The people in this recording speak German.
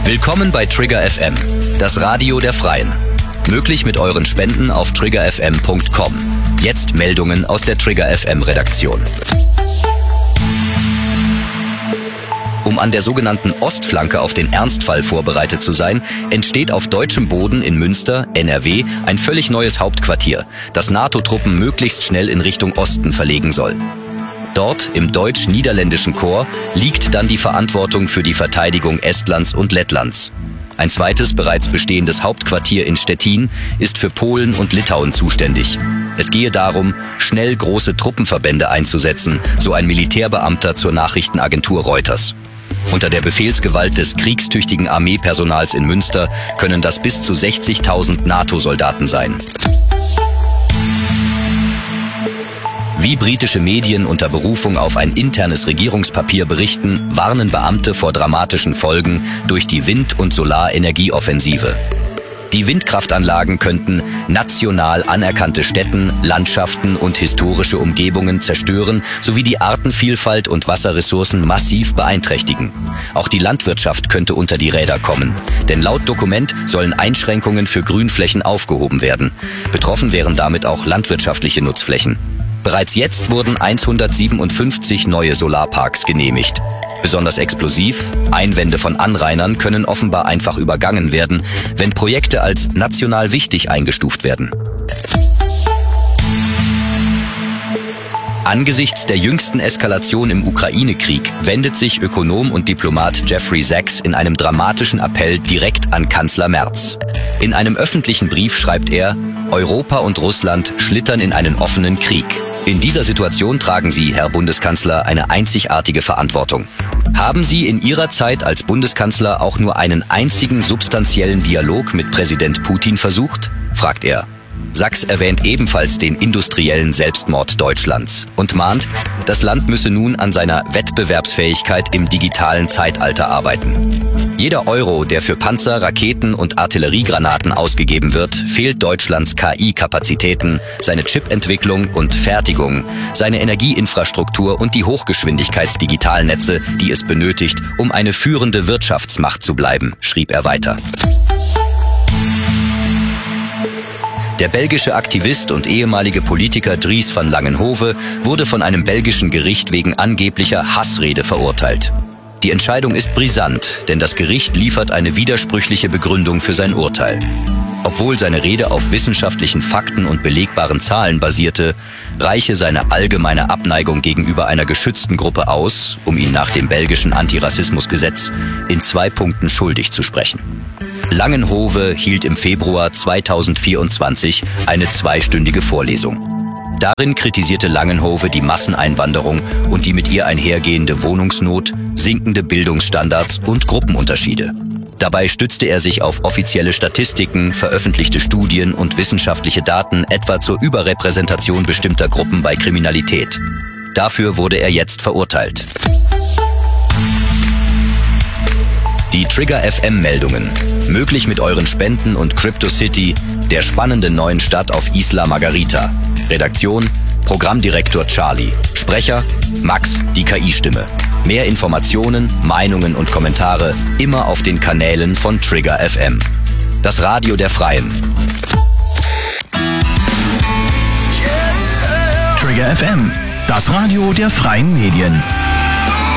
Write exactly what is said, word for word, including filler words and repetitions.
Willkommen bei Trigger F M, das Radio der Freien. Möglich mit euren Spenden auf trigger f m punkt com. Jetzt Meldungen aus der Trigger F M Redaktion. Um an der sogenannten Ostflanke auf den Ernstfall vorbereitet zu sein, entsteht auf deutschem Boden in Münster, N R W, ein völlig neues Hauptquartier, das NATO-Truppen möglichst schnell in Richtung Osten verlegen soll. Dort, im deutsch-niederländischen Korps, liegt dann die Verantwortung für die Verteidigung Estlands und Lettlands. Ein zweites, bereits bestehendes Hauptquartier in Stettin ist für Polen und Litauen zuständig. Es gehe darum, schnell große Truppenverbände einzusetzen, so ein Militärbeamter zur Nachrichtenagentur Reuters. Unter der Befehlsgewalt des kriegstüchtigen Armeepersonals in Münster können das bis zu sechzigtausend NATO-Soldaten sein. Wie britische Medien unter Berufung auf ein internes Regierungspapier berichten, warnen Beamte vor dramatischen Folgen durch die Wind- und Solarenergieoffensive. Die Windkraftanlagen könnten national anerkannte Städten, Landschaften und historische Umgebungen zerstören sowie die Artenvielfalt und Wasserressourcen massiv beeinträchtigen. Auch die Landwirtschaft könnte unter die Räder kommen, denn laut Dokument sollen Einschränkungen für Grünflächen aufgehoben werden. Betroffen wären damit auch landwirtschaftliche Nutzflächen. Bereits jetzt wurden hundertsiebenundfünfzig neue Solarparks genehmigt. Besonders explosiv, Einwände von Anrainern können offenbar einfach übergangen werden, wenn Projekte als national wichtig eingestuft werden. Angesichts der jüngsten Eskalation im Ukraine-Krieg wendet sich Ökonom und Diplomat Jeffrey Sachs in einem dramatischen Appell direkt an Kanzler Merz. In einem öffentlichen Brief schreibt er: Europa und Russland schlittern in einen offenen Krieg. In dieser Situation tragen Sie, Herr Bundeskanzler, eine einzigartige Verantwortung. Haben Sie in Ihrer Zeit als Bundeskanzler auch nur einen einzigen substanziellen Dialog mit Präsident Putin versucht? Fragt er. Sachs erwähnt ebenfalls den industriellen Selbstmord Deutschlands und mahnt, das Land müsse nun an seiner Wettbewerbsfähigkeit im digitalen Zeitalter arbeiten. Jeder Euro, der für Panzer, Raketen und Artilleriegranaten ausgegeben wird, fehlt Deutschlands K I-Kapazitäten, seine Chipentwicklung und Fertigung, seine Energieinfrastruktur und die Hochgeschwindigkeitsdigitalnetze, die es benötigt, um eine führende Wirtschaftsmacht zu bleiben, schrieb er weiter. Der belgische Aktivist und ehemalige Politiker Dries van Langenhove wurde von einem belgischen Gericht wegen angeblicher Hassrede verurteilt. Die Entscheidung ist brisant, denn das Gericht liefert eine widersprüchliche Begründung für sein Urteil. Obwohl seine Rede auf wissenschaftlichen Fakten und belegbaren Zahlen basierte, reiche seine allgemeine Abneigung gegenüber einer geschützten Gruppe aus, um ihn nach dem belgischen Antirassismusgesetz in zwei Punkten schuldig zu sprechen. Langenhove hielt im Februar zweitausendvierundzwanzig eine zweistündige Vorlesung. Darin kritisierte Langenhove die Masseneinwanderung und die mit ihr einhergehende Wohnungsnot, sinkende Bildungsstandards und Gruppenunterschiede. Dabei stützte er sich auf offizielle Statistiken, veröffentlichte Studien und wissenschaftliche Daten, etwa zur Überrepräsentation bestimmter Gruppen bei Kriminalität. Dafür wurde er jetzt verurteilt. Die Trigger F M-Meldungen. Möglich mit euren Spenden und CryptoCity, der spannenden neuen Stadt auf Isla Margarita. Redaktion: Programmdirektor Charlie. Sprecher: Max, die K I-Stimme. Mehr Informationen, Meinungen und Kommentare immer auf den Kanälen von Trigger F M. Das Radio der Freien. Trigger F M, das Radio der Freien Medien.